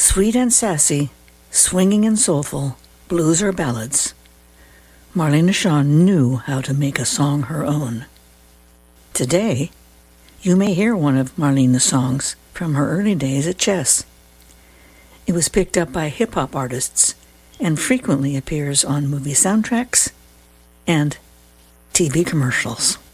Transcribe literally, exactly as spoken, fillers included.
Sweet and sassy, swinging and soulful, blues or ballads, Marlena Shaw knew how to make a song her own. Today, you may hear one of Marlena's songs from her early days at Chess. It was picked up by hip-hop artists and frequently appears on movie soundtracks and T V commercials.